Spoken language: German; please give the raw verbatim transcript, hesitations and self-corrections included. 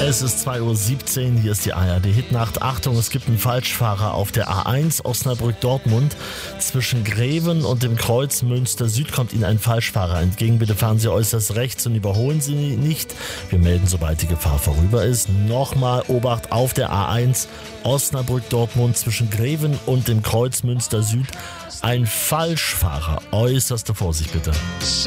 Es ist zwei Uhr siebzehn, hier ist die A R D-Hitnacht. Achtung, es gibt einen Falschfahrer auf der A eins Osnabrück-Dortmund. Zwischen Greven und dem Kreuz Münster Süd kommt Ihnen ein Falschfahrer entgegen. Bitte fahren Sie äußerst rechts und überholen Sie nicht. Wir melden, sobald die Gefahr vorüber ist. Nochmal Obacht auf der A eins Osnabrück-Dortmund zwischen Greven und dem Kreuz Münster Süd. Ein Falschfahrer. Äußerste Vorsicht bitte.